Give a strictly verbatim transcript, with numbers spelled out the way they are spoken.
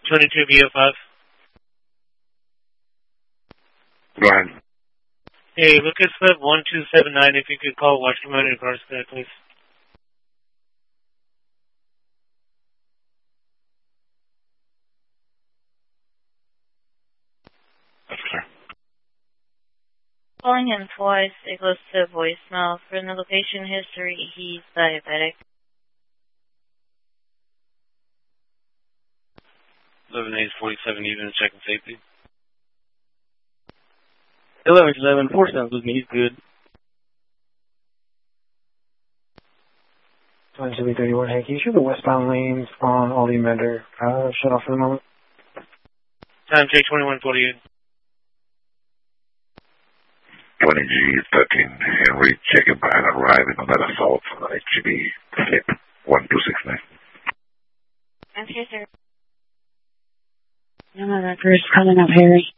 twenty-two B O five. Go ahead. Hey, Lucas Web one two seven nine, if you could call Washington in regards to that, please. That's clear. Calling him twice, it goes to voicemail. For the location history, he's diabetic. eleven eight forty-seven, even checking safety. eleven eleven, four sounds with me, he's good. twenty-two B thirty-one, hey, can you show the westbound lanes on all the emitter? Uh, shut off for the moment. Time check twenty-one forty-eight. twenty G thirteen, Henry, checking by and arriving on that assault on H G B, slip one two six nine. I'm here, sir. No, my record is coming up, Harry.